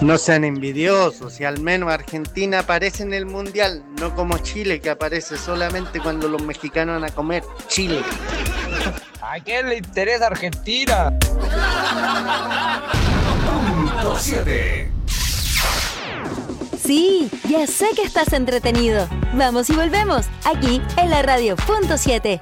No sean envidiosos, si al menos Argentina aparece en el Mundial, no como Chile, que aparece solamente cuando los mexicanos van a comer. Chile. ¿A quién le interesa Argentina? Punto 7. Sí, ya sé que estás entretenido. Vamos y volvemos, aquí en la radio Punto 7.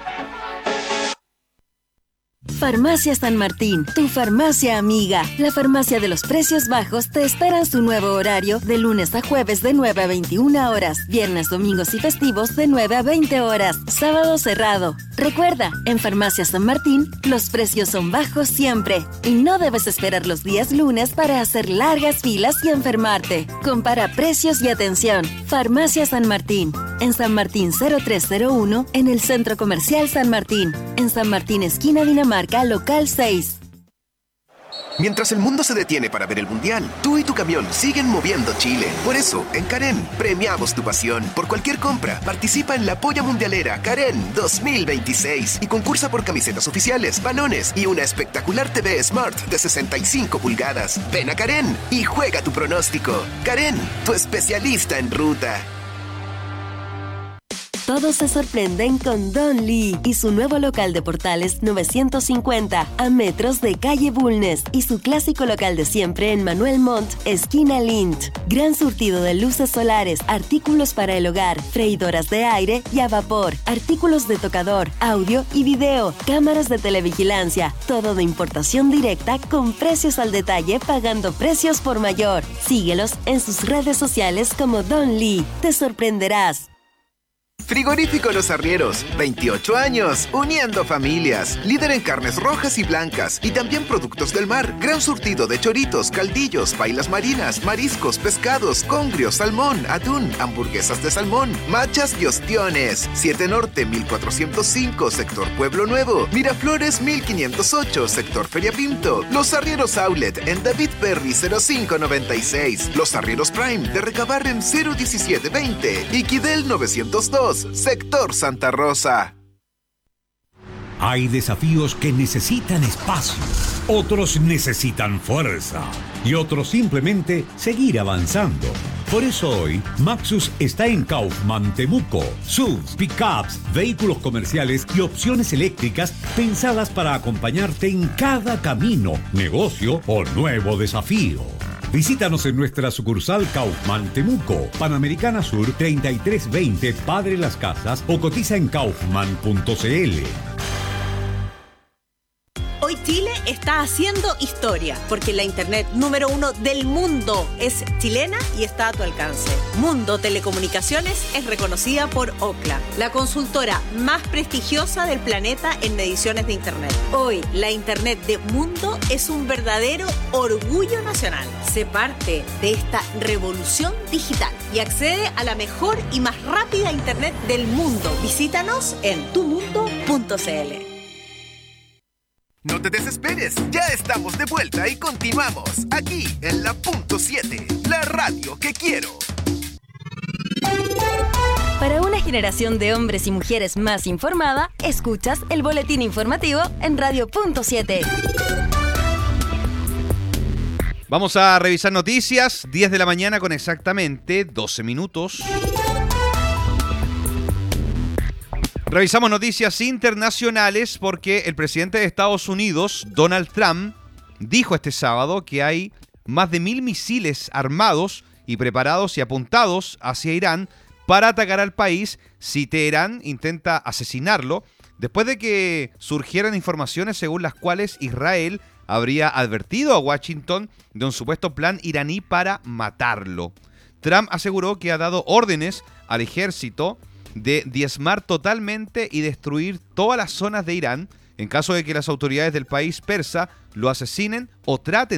Farmacia San Martín, tu farmacia amiga. La farmacia de los precios bajos te espera en su nuevo horario de lunes a jueves de 9 a 21 horas, viernes, domingos y festivos de 9 a 20 horas, sábado cerrado. Recuerda, en Farmacia San Martín, los precios son bajos siempre y no debes esperar los días lunes para hacer largas filas y enfermarte. Compara precios y atención. Farmacia San Martín, en San Martín 0301, en el Centro Comercial San Martín, en San Martín esquina Dinamarca, local 6. Mientras el mundo se detiene para ver el Mundial, tú y tu camión siguen moviendo Chile. Por eso, en Karen, premiamos tu pasión. Por cualquier compra, participa en la Polla Mundialera Karen 2026 y concursa por camisetas oficiales, balones y una espectacular TV Smart de 65 pulgadas. Ven a Karen y juega tu pronóstico. Karen, tu especialista en ruta. Todos se sorprenden con Don Lee y su nuevo local de Portales 950 a metros de calle Bulnes y su clásico local de siempre en Manuel Montt, esquina Lint. Gran surtido de luces solares, artículos para el hogar, freidoras de aire y a vapor, artículos de tocador, audio y video, cámaras de televigilancia, todo de importación directa con precios al detalle pagando precios por mayor. Síguelos en sus redes sociales como Don Lee. Te sorprenderás. Frigorífico Los Arrieros, 28 años, uniendo familias. Líder en carnes rojas y blancas y también productos del mar. Gran surtido de choritos, caldillos, pailas marinas, mariscos, pescados, congrio, salmón, atún, hamburguesas de salmón, machas y ostiones. 7 Norte, 1405, sector Pueblo Nuevo. Miraflores, 1508, sector Feria Pinto. Los Arrieros Outlet en David Perry, 0596. Los Arrieros Prime de Recabarren, 01720. Y Quidel 902. Sector Santa Rosa. Hay desafíos que necesitan espacio, otros necesitan fuerza y otros simplemente seguir avanzando. Por eso hoy, Maxus está en Kaufman Temuco. SUVs, pickups, vehículos comerciales y opciones eléctricas pensadas para acompañarte en cada camino, negocio o nuevo desafío. Visítanos en nuestra sucursal Kaufman Temuco, Panamericana Sur 3320 Padre Las Casas o cotiza en kaufman.cl. Hoy Chile está haciendo historia, porque la internet número 1 del mundo es chilena y está a tu alcance. Mundo Telecomunicaciones es reconocida por Ookla, la consultora más prestigiosa del planeta en mediciones de internet. Hoy, la internet de Mundo es un verdadero orgullo nacional. Sé parte de esta revolución digital y accede a la mejor y más rápida internet del mundo. Visítanos en tumundo.cl. No te desesperes, ya estamos de vuelta y continuamos aquí en la Punto 7, la radio que quiero. Para una generación de hombres y mujeres más informada, escuchas el boletín informativo en Radio Punto 7. Vamos a revisar noticias, 10 de la mañana con exactamente 12 minutos. Revisamos noticias internacionales porque el presidente de Estados Unidos, Donald Trump, dijo este sábado que hay más de 1.000 misiles armados y preparados y apuntados hacia Irán para atacar al país si Teherán intenta asesinarlo, después de que surgieran informaciones según las cuales Israel habría advertido a Washington de un supuesto plan iraní para matarlo. Trump aseguró que ha dado órdenes al ejército de diezmar totalmente y destruir todas las zonas de Irán en caso de que las autoridades del país persa lo asesinen o traten